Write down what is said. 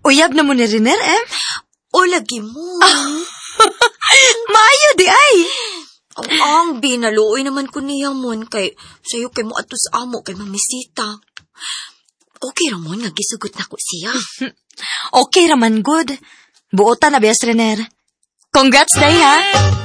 Uyab na mo ni Riner, O, lagi mo. Maayo di ay. Ang binaluoy naman ko niya mon kay sayo kay mo ato sa amo kay mamisita. Okay ramon nga gisugot na ko siya. Okay raman, good. Buotan na, Bias Riner. Congrats, day, ha?